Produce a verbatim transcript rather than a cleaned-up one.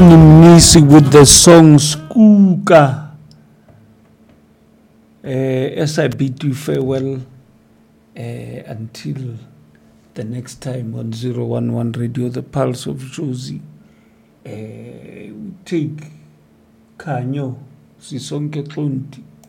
Nisi with the song Skuka. Uh, as I bid you farewell uh, until the next time on zero one one Radio, the Pulse of Jozi. Uh, we take Kanyo Sisonke Klunti.